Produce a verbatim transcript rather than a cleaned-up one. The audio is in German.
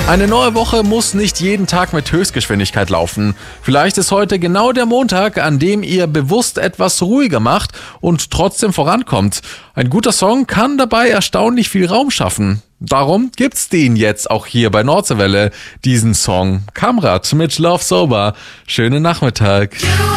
Eine neue Woche muss nicht jeden Tag mit Höchstgeschwindigkeit laufen. Vielleicht ist heute genau der Montag, an dem ihr bewusst etwas ruhiger macht und trotzdem vorankommt. Ein guter Song kann dabei erstaunlich viel Raum schaffen. Darum gibt's den jetzt auch hier bei Nordseewelle, diesen Song Kamrat mit Love Sober. Schönen Nachmittag.